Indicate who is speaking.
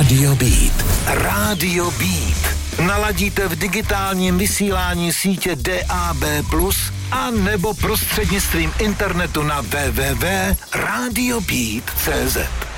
Speaker 1: Radio Beat.
Speaker 2: Radio Beat. Naladíte v digitálním vysílání sítě DAB+, a nebo prostřednictvím internetu na www.radiobeat.cz.